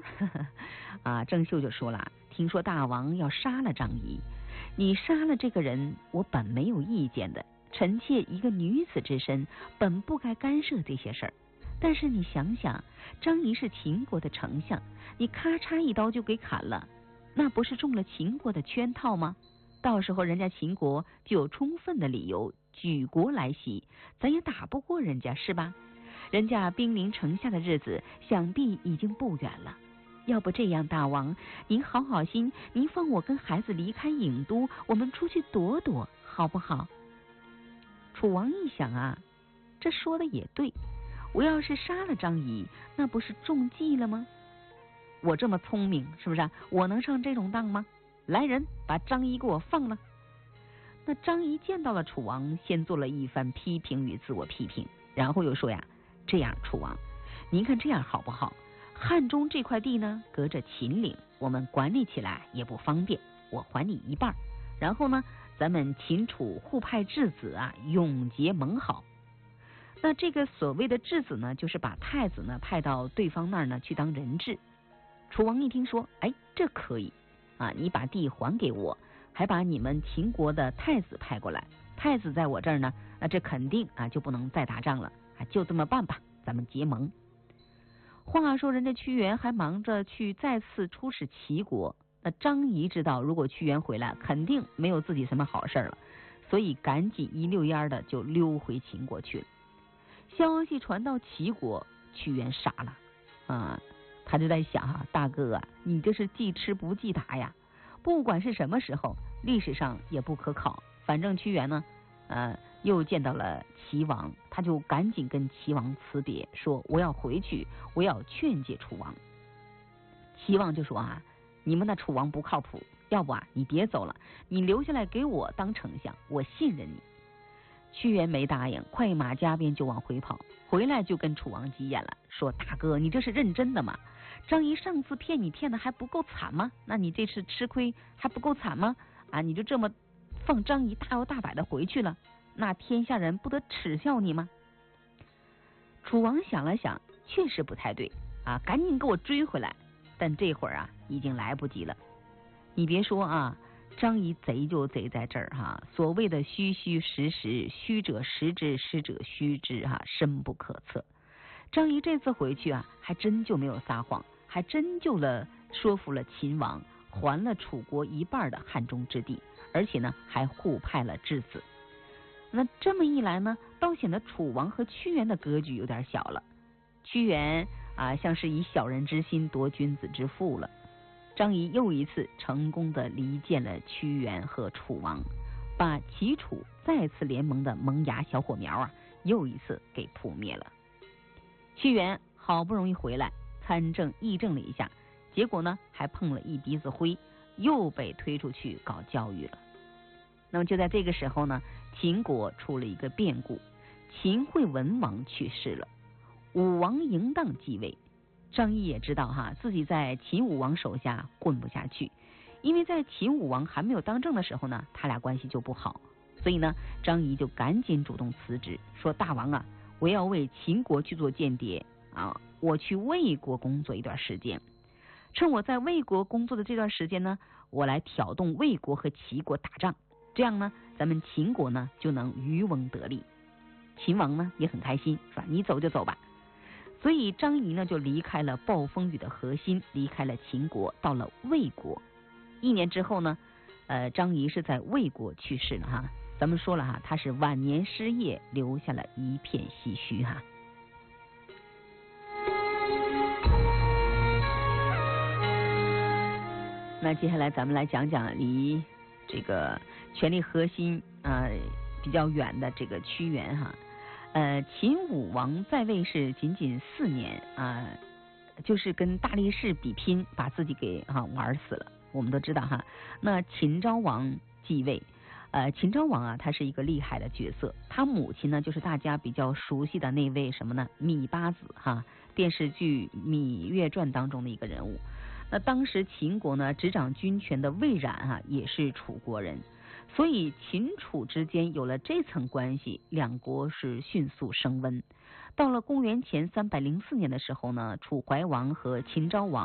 郑袖就说了，听说大王要杀了张仪，你杀了这个人，我本没有意见的，臣妾一个女子之身，本不该干涉这些事儿。但是你想想，张仪是秦国的丞相，你咔嚓一刀就给砍了，那不是中了秦国的圈套吗？到时候人家秦国就有充分的理由举国来袭，咱也打不过人家，是吧？人家兵临城下的日子想必已经不远了。要不这样，大王您好好心，您放我跟孩子离开郢都，我们出去躲躲好不好？楚王一想这说的也对，我要是杀了张仪，那不是中计了吗？我这么聪明，是不是我能上这种当吗？来人，把张仪给我放了。那张仪见到了楚王，先做了一番批评与自我批评，然后又说这样楚王，您看这样好不好？汉中这块地呢，隔着秦岭，我们管理起来也不方便，我还你一半，然后呢，咱们秦楚互派质子永结盟好。那这个所谓的质子呢，就是把太子呢派到对方那儿呢去当人质。楚王一听说，这可以你把地还给我，还把你们秦国的太子派过来，太子在我这儿呢，这肯定就不能再打仗了就这么办吧，咱们结盟。话说人家屈原还忙着去再次出使齐国，那张仪知道如果屈原回来肯定没有自己什么好事了，所以赶紧一溜烟的就溜回秦国去了。消息传到齐国，屈原傻了他就在想大哥你这是记吃不记打呀，不管是什么时候，历史上也不可考。反正屈原呢又见到了齐王，他就赶紧跟齐王辞别，说我要回去，我要劝诫楚王。齐王就说你们的楚王不靠谱，要不你别走了，你留下来给我当丞相，我信任你。屈原没答应，快马加鞭就往回跑，回来就跟楚王急眼了，说大哥你这是认真的吗？张仪上次骗你骗的还不够惨吗？那你这次吃亏还不够惨吗？你就这么放张仪大摇大摆的回去了，那天下人不得耻笑你吗？楚王想了想，确实不太对赶紧给我追回来。但这会儿已经来不及了。你别说张仪贼就贼在这儿所谓的虚虚实实，虚者实之，实者虚之深不可测。张仪这次回去还真就没有撒谎，还真就说服了秦王，还了楚国一半的汉中之地，而且呢还互派了质子。那这么一来呢，倒显得楚王和屈原的格局有点小了。屈原像是以小人之心夺君子之腹了。张仪又一次成功的离间了屈原和楚王，把齐楚再次联盟的萌芽小火苗又一次给扑灭了。屈原好不容易回来参政议政了一下，结果呢还碰了一鼻子灰，又被推出去搞教育了。那么就在这个时候呢，秦国出了一个变故，秦惠文王去世了，武王嬴荡继位。张仪也知道自己在秦武王手下混不下去，因为在秦武王还没有当政的时候呢，他俩关系就不好，所以呢，张仪就赶紧主动辞职，说大王我要为秦国去做间谍我去魏国工作一段时间，趁我在魏国工作的这段时间呢，我来挑动魏国和齐国打仗，这样呢，咱们秦国呢就能渔翁得利。秦王呢也很开心，说你走就走吧。所以张仪呢就离开了暴风雨的核心，离开了秦国，到了魏国。1年之后呢，张仪是在魏国去世了咱们说了他是晚年失业，留下了一片唏嘘那接下来咱们来讲讲离这个权力核心比较远的这个屈原秦武王在位是仅仅4年就是跟大力士比拼，把自己给玩死了。我们都知道那秦昭王继位，秦昭王他是一个厉害的角色，他母亲呢就是大家比较熟悉的那位什么呢？芈八子电视剧《芈月传》当中的一个人物。那当时秦国呢执掌军权的魏冉也是楚国人。所以秦楚之间有了这层关系，两国是迅速升温。到了公元前304年的时候呢，楚怀王和秦昭王